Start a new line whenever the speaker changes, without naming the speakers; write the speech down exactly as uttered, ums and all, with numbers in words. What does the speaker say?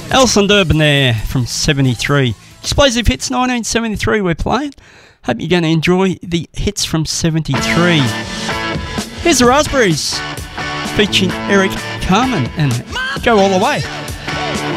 Alison Durbin there from seventy-three. Explosive Hits nineteen seventy-three we're playing. Hope you're going to enjoy the hits from seventy-three. Here's the Raspberries featuring Eric Carmen and Go All The Way.